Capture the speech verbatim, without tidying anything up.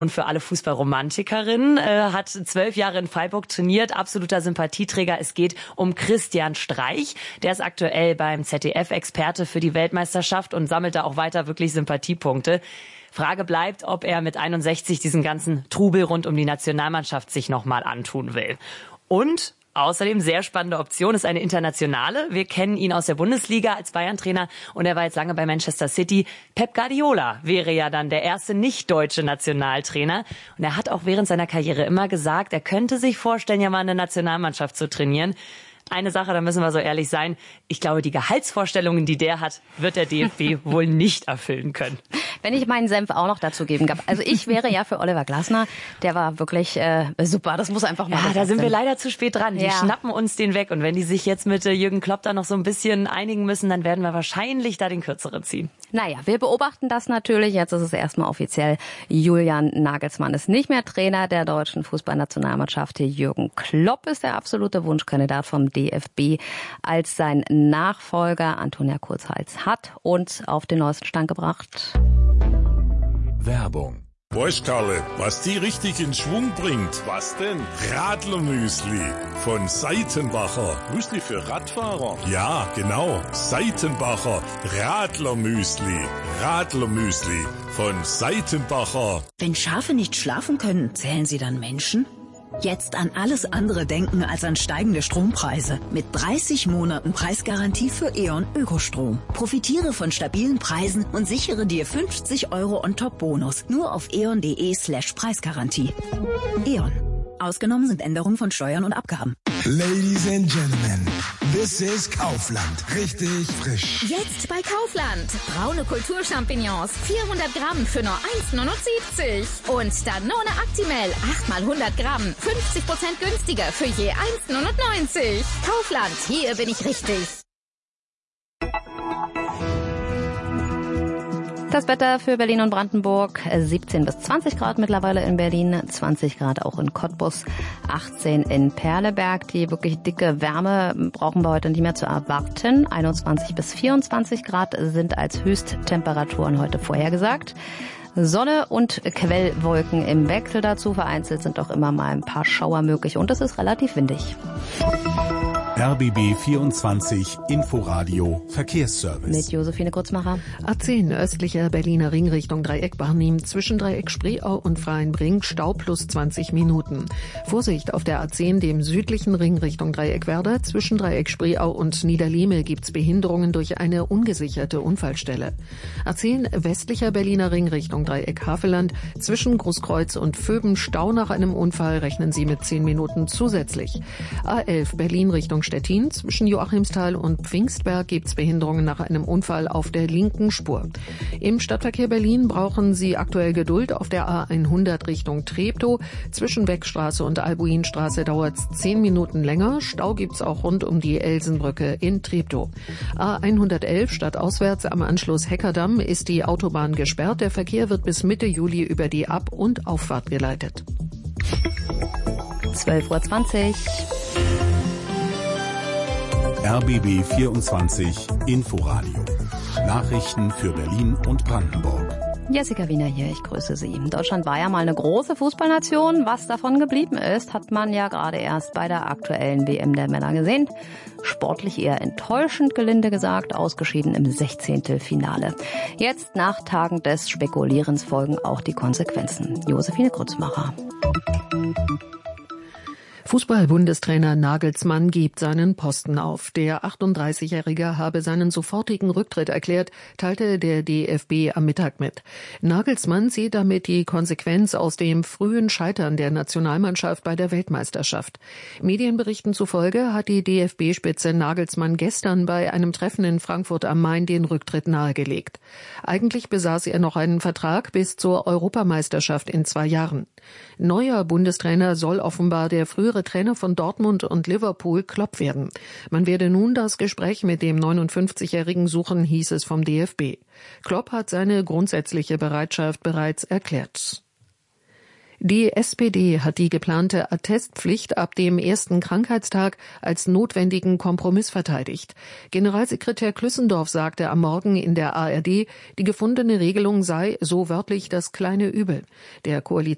Und für alle Fußballromantikerinnen äh, hat zwölf Jahre in Freiburg trainiert, absoluter Sympathieträger. Es geht um Christian Streich. Der ist aktuell beim Z D F Experte für die Weltmeisterschaft und sammelt da auch weiter wirklich Sympathiepunkte. Frage bleibt, ob er mit einundsechzig diesen ganzen Trubel rund um die Nationalmannschaft sich nochmal antun will. Und außerdem sehr spannende Option ist eine internationale. Wir kennen ihn aus der Bundesliga als Bayern-Trainer und er war jetzt lange bei Manchester City. Pep Guardiola wäre ja dann der erste nicht-deutsche Nationaltrainer. Und er hat auch während seiner Karriere immer gesagt, er könnte sich vorstellen, ja mal eine Nationalmannschaft zu trainieren. Eine Sache, da müssen wir so ehrlich sein. Ich glaube, die Gehaltsvorstellungen, die der hat, wird der D F B wohl nicht erfüllen können. Wenn ich meinen Senf auch noch dazu geben darf. Also ich wäre ja für Oliver Glasner. Der war wirklich äh, super. Das muss einfach mal Ja, da sind sein. wir leider zu spät dran. Die ja. schnappen uns den weg. Und wenn die sich jetzt mit äh, Jürgen Klopp da noch so ein bisschen einigen müssen, dann werden wir wahrscheinlich da den Kürzeren ziehen. Naja, wir beobachten das natürlich. Jetzt ist es erstmal offiziell. Julian Nagelsmann ist nicht mehr Trainer der deutschen Fußballnationalmannschaft. Jürgen Klopp ist der absolute Wunschkandidat vom D F B als sein Nachfolger. Antonia Kurzhals hat uns auf den neuesten Stand gebracht. Werbung. Weißt Karle, was die richtig in Schwung bringt? Was denn? Radlermüsli von Seitenbacher. Müsli für Radfahrer? Ja, genau. Seitenbacher Radlermüsli. Radlermüsli von Seitenbacher. Wenn Schafe nicht schlafen können, zählen sie dann Menschen? Jetzt an alles andere denken als an steigende Strompreise. Mit dreißig Monaten Preisgarantie für E.ON Ökostrom. Profitiere von stabilen Preisen und sichere dir fünfzig Euro On-Top-Bonus. Nur auf eon.de slash Preisgarantie. E.ON. Ausgenommen sind Änderungen von Steuern und Abgaben. Ladies and Gentlemen, this is Kaufland. Richtig frisch. Jetzt bei Kaufland. Braune Kulturchampignons, vierhundert Gramm für nur eins neunundsiebzig. Und Danone Actimel, acht mal hundert Gramm, fünfzig Prozent günstiger für je eins neunundneunzig. Kaufland, hier bin ich richtig. Das Wetter für Berlin und Brandenburg, siebzehn bis zwanzig Grad mittlerweile in Berlin, zwanzig Grad auch in Cottbus, achtzehn in Perleberg. Die wirklich dicke Wärme brauchen wir heute nicht mehr zu erwarten. einundzwanzig bis vierundzwanzig Grad sind als Höchsttemperaturen heute vorhergesagt. Sonne und Quellwolken im Wechsel dazu. Vereinzelt sind auch immer mal ein paar Schauer möglich und es ist relativ windig. R B B vierundzwanzig Inforadio Verkehrsservice. Mit Josephine Kurzmacher. A zehn östlicher Berliner Ring Richtung Dreieck Barnim zwischen Dreieck Spreeau und Freienbrink Stau plus zwanzig Minuten. Vorsicht auf der A zehn, dem südlichen Ring Richtung Dreieck Werder. Zwischen Dreieck Spreeau und Niederlehme gibt's Behinderungen durch eine ungesicherte Unfallstelle. A zehn westlicher Berliner Ring Richtung Dreieck Havelland. Zwischen Großkreuz und Vöben Stau nach einem Unfall rechnen Sie mit zehn Minuten zusätzlich. A elf Berlin Richtung Stettin. Zwischen Joachimsthal und Pfingstberg gibt's Behinderungen nach einem Unfall auf der linken Spur. Im Stadtverkehr Berlin brauchen Sie aktuell Geduld auf der A hundert Richtung Treptow. Zwischen Beckstraße und Albuinstraße dauert's zehn Minuten länger. Stau gibt's auch rund um die Elsenbrücke in Treptow. A hundertelf stadtauswärts am Anschluss Heckerdamm ist die Autobahn gesperrt. Der Verkehr wird bis Mitte Juli über die Ab- und Auffahrt geleitet. zwölf Uhr zwanzig. R B B vierundzwanzig Inforadio. Nachrichten für Berlin und Brandenburg. Jessica Wiener hier, ich grüße Sie. Deutschland war ja mal eine große Fußballnation. Was davon geblieben ist, hat man ja gerade erst bei der aktuellen W M der Männer gesehen. Sportlich eher enttäuschend, gelinde gesagt, ausgeschieden im Sechzehntelfinale. Jetzt nach Tagen des Spekulierens folgen auch die Konsequenzen. Josephine Kurzmacher. Fußball-Bundestrainer Nagelsmann gibt seinen Posten auf. Der achtunddreißigjährige habe seinen sofortigen Rücktritt erklärt, teilte der D F B am Mittag mit. Nagelsmann sieht damit die Konsequenz aus dem frühen Scheitern der Nationalmannschaft bei der Weltmeisterschaft. Medienberichten zufolge hat die D F B-Spitze Nagelsmann gestern bei einem Treffen in Frankfurt am Main den Rücktritt nahegelegt. Eigentlich besaß er noch einen Vertrag bis zur Europameisterschaft in zwei Jahren. Neuer Bundestrainer soll offenbar der frühere Trainer von Dortmund und Liverpool, Klopp, werden. Man werde nun das Gespräch mit dem neunundfünfzigjährigen suchen, hieß es vom D F B. Klopp hat seine grundsätzliche Bereitschaft bereits erklärt. Die S P D hat die geplante Attestpflicht ab dem ersten Krankheitstag als notwendigen Kompromiss verteidigt. Generalsekretär Klüssendorf sagte am Morgen in der A R D, die gefundene Regelung sei so wörtlich das kleine Übel. Der Koalition